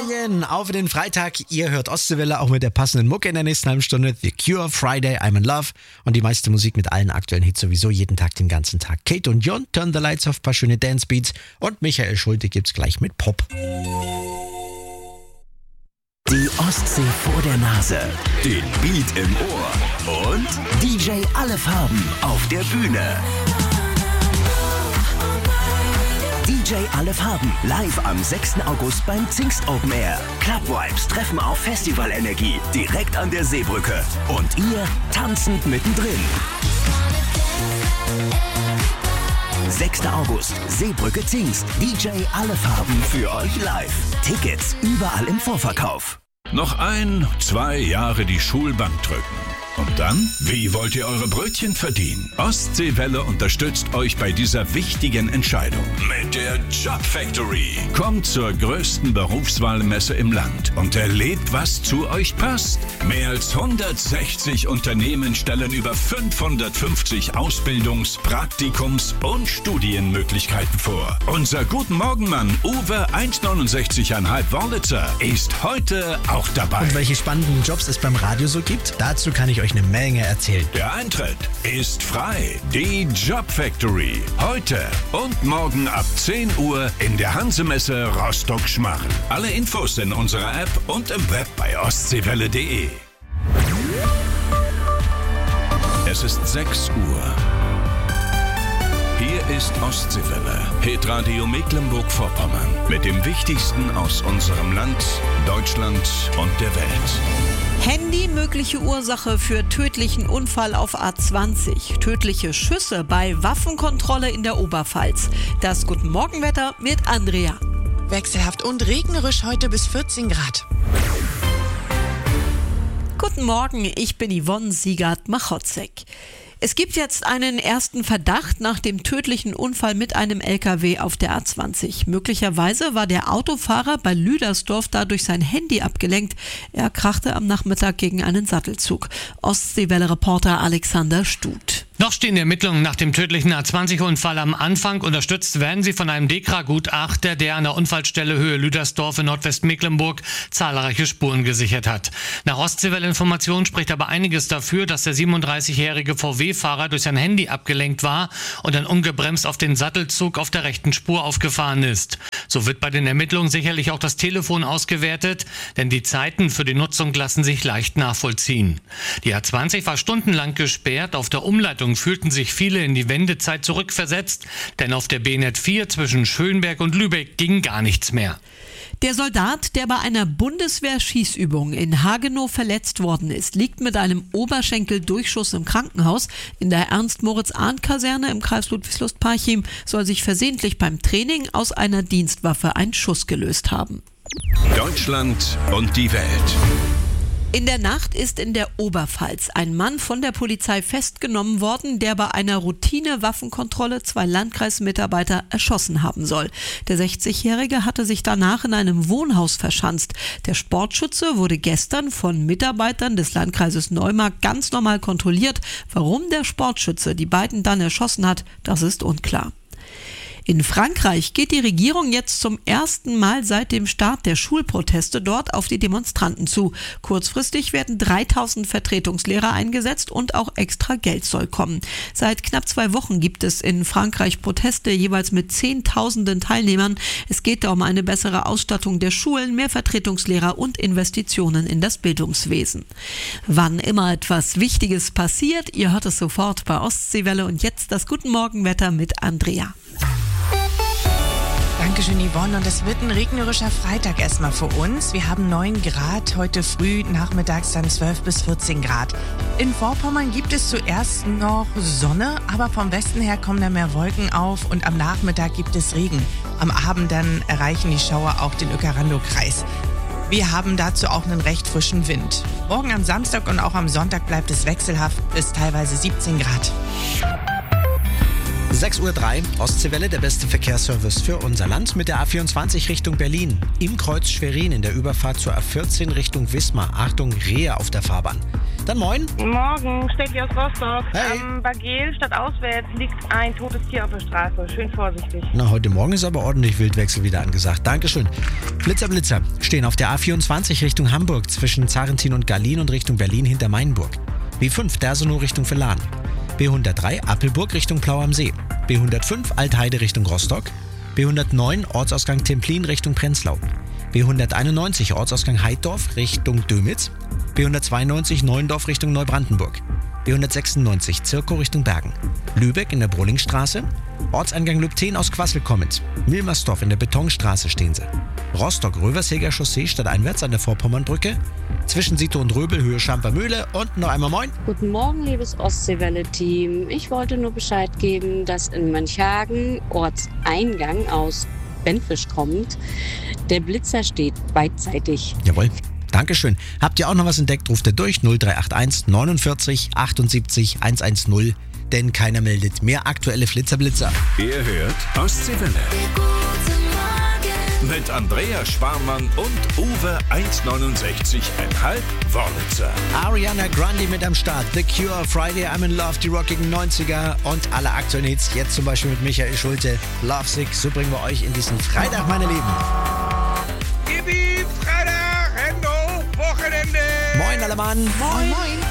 Morgen auf den Freitag. Ihr hört Ostseewelle auch mit der passenden Mucke in der nächsten halben Stunde. The Cure, Friday, I'm in Love und die meiste Musik mit allen aktuellen Hits sowieso jeden Tag, den ganzen Tag. Kate und Jon, Turn the Lights Off, paar schöne Dancebeats und Michael Schulte gibt's gleich mit Pop. Die Ostsee vor der Nase, den Beat im Ohr und DJ Alle Farben auf der Bühne. DJ Alle Farben, live am 6. August beim Zingst Open Air. Club Vibes treffen auf Festivalenergie direkt an der Seebrücke. Und ihr tanzend mittendrin. 6. August, Seebrücke Zingst. DJ Alle Farben für euch live. Tickets überall im Vorverkauf. Noch 2 Jahre die Schulbank drücken. Und dann? Wie wollt ihr eure Brötchen verdienen? Ostseewelle unterstützt euch bei dieser wichtigen Entscheidung. Mit der Job Factory. Kommt zur größten Berufswahlmesse im Land und erlebt, was zu euch passt. Mehr als 160 Unternehmen stellen über 550 Ausbildungs-, Praktikums- und Studienmöglichkeiten vor. Unser Guten Morgen-Mann Uwe 1,69,5 Wollitzer ist heute auch dabei. Und welche spannenden Jobs es beim Radio so gibt, dazu kann ich euch eine Menge erzählen. Der Eintritt ist frei. Die Job Factory. Heute und morgen ab 10 Uhr in der Hansemesse Rostock-Schmarrn. Alle Infos in unserer App und im Web bei ostseewelle.de. Es ist 6 Uhr. Hier ist Ostseewelle, Hitradio Mecklenburg-Vorpommern mit dem Wichtigsten aus unserem Land, Deutschland und der Welt. Handy mögliche Ursache für tödlichen Unfall auf A20. Tödliche Schüsse bei Waffenkontrolle in der Oberpfalz. Das Guten Morgenwetter mit Andrea. Wechselhaft und regnerisch heute bis 14 Grad. Guten Morgen, ich bin Yvonne Siegert-Machotzek. Es gibt jetzt einen ersten Verdacht nach dem tödlichen Unfall mit einem LKW auf der A20. Möglicherweise war der Autofahrer bei Lüdersdorf dadurch sein Handy abgelenkt. Er krachte am Nachmittag gegen einen Sattelzug. Ostseewelle-Reporter Alexander Stut. Noch stehen die Ermittlungen nach dem tödlichen A20-Unfall am Anfang. Unterstützt werden sie von einem DEKRA-Gutachter, der an der Unfallstelle Höhe Lüdersdorf in Nordwestmecklenburg zahlreiche Spuren gesichert hat. Nach Ostseewelle-Informationen spricht aber einiges dafür, dass der 37-jährige VW-Fahrer durch sein Handy abgelenkt war und dann ungebremst auf den Sattelzug auf der rechten Spur aufgefahren ist. So wird bei den Ermittlungen sicherlich auch das Telefon ausgewertet, denn die Zeiten für die Nutzung lassen sich leicht nachvollziehen. Die A20 war stundenlang gesperrt. Auf der Umleitung fühlten sich viele in die Wendezeit zurückversetzt, denn auf der BNet 4 zwischen Schönberg und Lübeck ging gar nichts mehr. Der Soldat, der bei einer Bundeswehr-Schießübung in Hagenow verletzt worden ist, liegt mit einem Oberschenkeldurchschuss im Krankenhaus. In der Ernst-Moritz-Ahn-Kaserne im Kreis Ludwigslust-Parchim soll sich versehentlich beim Training aus einer Dienstwaffe ein Schuss gelöst haben. Deutschland und die Welt. In der Nacht ist in der Oberpfalz ein Mann von der Polizei festgenommen worden, der bei einer Routine-Waffenkontrolle 2 Landkreismitarbeiter erschossen haben soll. Der 60-Jährige hatte sich danach in einem Wohnhaus verschanzt. Der Sportschütze wurde gestern von Mitarbeitern des Landkreises Neumarkt ganz normal kontrolliert. Warum der Sportschütze die beiden dann erschossen hat, das ist unklar. In Frankreich geht die Regierung jetzt zum ersten Mal seit dem Start der Schulproteste dort auf die Demonstranten zu. Kurzfristig werden 3000 Vertretungslehrer eingesetzt und auch extra Geld soll kommen. Seit knapp 2 Wochen gibt es in Frankreich Proteste, jeweils mit Zehntausenden Teilnehmern. Es geht da um eine bessere Ausstattung der Schulen, mehr Vertretungslehrer und Investitionen in das Bildungswesen. Wann immer etwas Wichtiges passiert, ihr hört es sofort bei Ostseewelle und jetzt das Guten Morgenwetter mit Andrea. Dankeschön, Yvonne. Und es wird ein regnerischer Freitag erstmal für uns. Wir haben 9 Grad heute früh, nachmittags dann 12 bis 14 Grad. In Vorpommern gibt es zuerst noch Sonne, aber vom Westen her kommen da mehr Wolken auf und am Nachmittag gibt es Regen. Am Abend dann erreichen die Schauer auch den Uecker-Randow-Kreis. Wir haben dazu auch einen recht frischen Wind. Morgen am Samstag und auch am Sonntag bleibt es wechselhaft bis teilweise 17 Grad. 6:03 Uhr, Ostseewelle, der beste Verkehrsservice für unser Land mit der A24 Richtung Berlin. Im Kreuz Schwerin in der Überfahrt zur A14 Richtung Wismar. Achtung, Rehe auf der Fahrbahn. Dann moin. Morgen, Steffi aus Rostock. Hey. Am Bagel statt auswärts liegt ein totes Tier auf der Straße. Schön vorsichtig. Na, heute Morgen ist aber ordentlich Wildwechsel wieder angesagt. Dankeschön. Blitzer stehen auf der A24 Richtung Hamburg zwischen Zarentin und Garlin und Richtung Berlin hinter Mainburg. B5 Dersonow Richtung Verlan. B103 Appelburg Richtung Plau am See. B105 Altheide Richtung Rostock. B109 Ortsausgang Templin Richtung Prenzlau. B191 Ortsausgang Heiddorf Richtung Dömitz. B192 Neuendorf Richtung Neubrandenburg. B196 Zirkow Richtung Bergen. Lübeck in der Brollingstraße. Ortseingang Lübten aus Quassel kommend. Milmersdorf in der Betonstraße stehen sie. Rostock-Röversheger Chaussee stadteinwärts an der Vorpommernbrücke. Zwischen Sito und Röbel Höhe Schampermühle und noch einmal moin. Guten Morgen, liebes Ostseewelle-Team. Ich wollte nur Bescheid geben, dass in Mönchhagen Ortseingang aus Benfisch kommt. Der Blitzer steht beidseitig. Jawohl. Dankeschön. Habt ihr auch noch was entdeckt, ruft ihr durch 0381 49 78 110, denn keiner meldet mehr aktuelle Flitzer. Ihr hört Ostseewelle. Mit Andrea Schwarmann und Uwe 1,69,5 Wörlitzer. Ariana Grande mit am Start. The Cure, Friday, I'm in Love, die rockigen 90er und alle aktuellen Hits. Jetzt zum Beispiel mit Michael Schulte, Love Sick. So bringen wir euch in diesen Freitag, meine Lieben. Yippie, Freitag, Endo, Wochenende. Moin, alle Mann. Moin, moin.